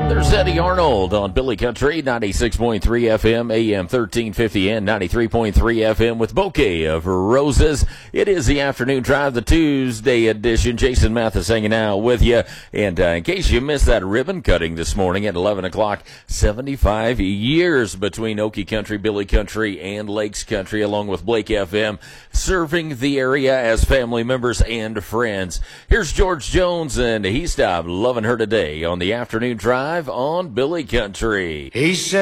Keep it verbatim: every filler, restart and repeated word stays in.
There's Eddie Arnold on Billy Country, ninety-six point three F M, A M thirteen fifty, and ninety-three point three F M with Bouquet of Roses. It is the afternoon drive, the Tuesday edition. Jason Mathis hanging out with you. And uh, in case you missed that ribbon cutting this morning at eleven o'clock, seventy-five years between Okie Country, Billy Country, and Lakes Country, along with Blake F M, serving the area as family members and friends. Here's George Jones, and he stopped loving her today on the afternoon drive on Billy Country. He said